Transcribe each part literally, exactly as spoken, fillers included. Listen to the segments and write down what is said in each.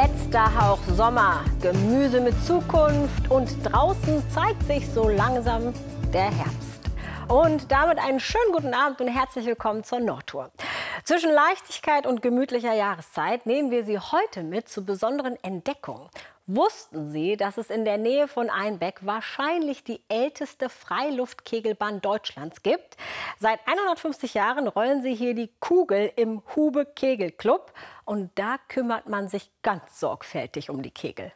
Letzter Hauch Sommer, Gemüse mit Zukunft und draußen zeigt sich so langsam der Herbst. Und damit einen schönen guten Abend und herzlich willkommen zur Nordtour. Zwischen Leichtigkeit und gemütlicher Jahreszeit nehmen wir Sie heute mit zu besonderen Entdeckungen. Wussten Sie, dass es in der Nähe von Einbeck wahrscheinlich die älteste Freiluftkegelbahn Deutschlands gibt? Seit hundertfünfzig Jahren rollen sie hier die Kugel im Hube-Kegel-Club. Und da kümmert man sich ganz sorgfältig um die Kegel.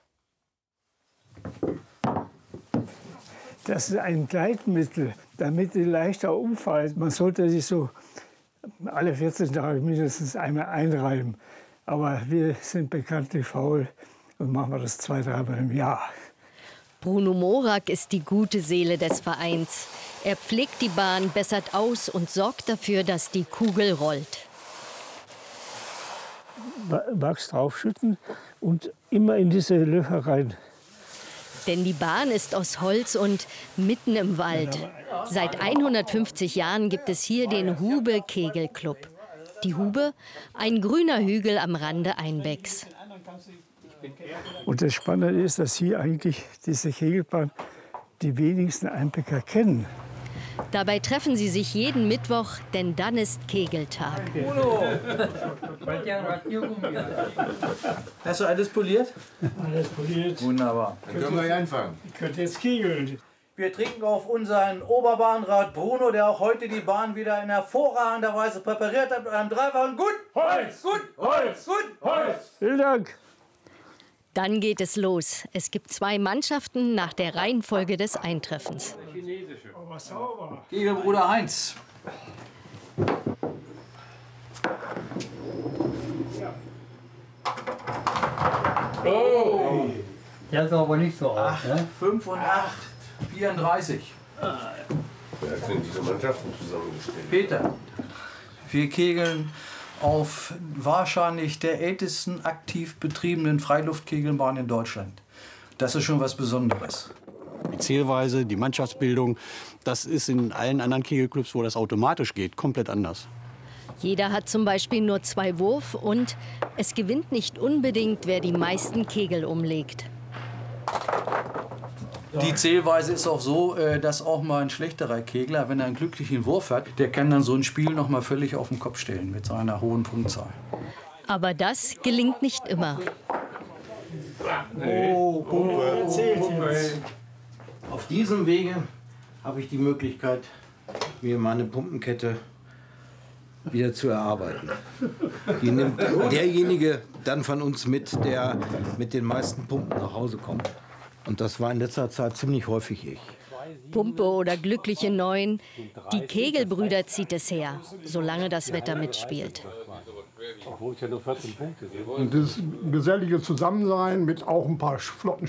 Das ist ein Gleitmittel, damit die leichter umfallen. Man sollte sich so alle vierzehn Tage mindestens einmal einreiben. Aber wir sind bekanntlich faul und machen wir das zwei, dreimal im Jahr. Bruno Morak ist die gute Seele des Vereins. Er pflegt die Bahn, bessert aus und sorgt dafür, dass die Kugel rollt. Wachs draufschütten und immer in diese Löcher rein. Denn die Bahn ist aus Holz und mitten im Wald. Seit hundertfünfzig Jahren gibt es hier den Hube-Kegel-Club. Die Hube, ein grüner Hügel am Rande Einbecks. Und das Spannende ist, dass hier eigentlich diese Kegelbahn die wenigsten Einbecker kennen. Dabei treffen sie sich jeden Mittwoch, denn dann ist Kegeltag. Hast du alles poliert? Alles poliert. Wunderbar. Dann können wir anfangen. Ich könnte jetzt kegeln. Wir trinken auf unseren Oberbahnrat Bruno, der auch heute die Bahn wieder in hervorragender Weise präpariert hat mit einem dreifachen Gut Holz, Gut Holz, Gut Holz. Vielen Dank. Dann geht es los. Es gibt zwei Mannschaften nach der Reihenfolge des Eintreffens. Aber sauber. Kegelbruder Heinz. Oh! Der sah aber nicht so aus. Ne? fünf und acht, vierunddreißig. Wer hat denn diese Mannschaften zusammengestellt? Peter. Wir kegeln auf wahrscheinlich der ältesten aktiv betriebenen Freiluftkegelbahn in Deutschland. Das ist schon was Besonderes. Die Zählweise, die Mannschaftsbildung, das ist in allen anderen Kegelclubs, wo das automatisch geht, komplett anders. Jeder hat zum Beispiel nur zwei Wurf und es gewinnt nicht unbedingt, wer die meisten Kegel umlegt. Die Zählweise ist auch so, dass auch mal ein schlechterer Kegler, wenn er einen glücklichen Wurf hat, der kann dann so ein Spiel noch mal völlig auf den Kopf stellen mit seiner hohen Punktzahl. Aber das gelingt nicht immer. Oh, Pumpe. Auf diesem Wege habe ich die Möglichkeit, mir meine Pumpenkette wieder zu erarbeiten. Die nimmt derjenige dann von uns mit, der mit den meisten Pumpen nach Hause kommt. Und das war in letzter Zeit ziemlich häufig ich. Pumpe oder glückliche Neun, die Kegelbrüder zieht es her, solange das Wetter mitspielt. Und das gesellige Zusammensein mit auch ein paar flotten